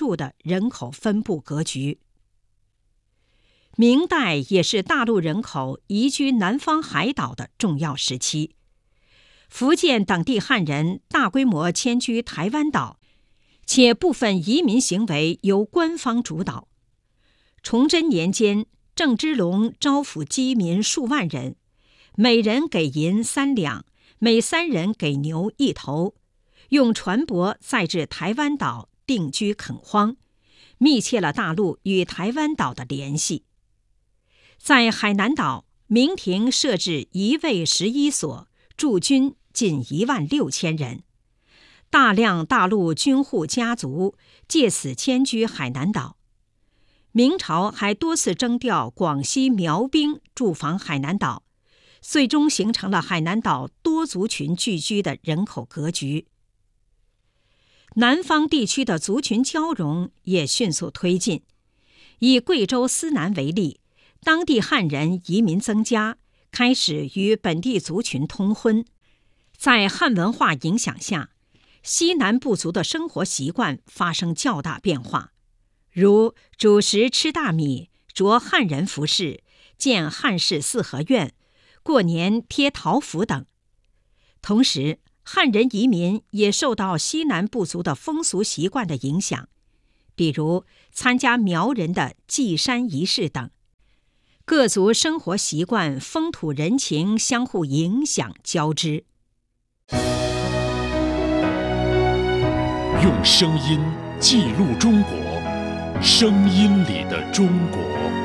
著的人口分布格局。明代也是大陆人口移居南方海岛的重要时期，福建等地汉人大规模迁居台湾岛，且部分移民行为由官方主导。崇祯年间，郑芝龙招抚饥民数万人，每人给银3两，每3人给牛1头，用船舶载至台湾岛定居垦荒，密切了大陆与台湾岛的联系。在海南岛，明廷设置一卫11所，驻军近16000人，大量大陆军户家族借此迁居海南岛。明朝还多次征调广西苗兵驻防海南岛，最终形成了海南岛多族群聚居的人口格局。南方地区的族群交融也迅速推进。以贵州思南为例，当地汉人移民增加，开始与本地族群通婚。在汉文化影响下，西南部族的生活习惯发生较大变化，如主食吃大米、着汉人服饰、建汉式四合院、过年贴桃符等。同时，汉人移民也受到西南部族的风俗习惯的影响，比如参加苗人的祭山仪式等。各族生活习惯、风土人情相互影响交织。 用声音记录中国，声音里的中国。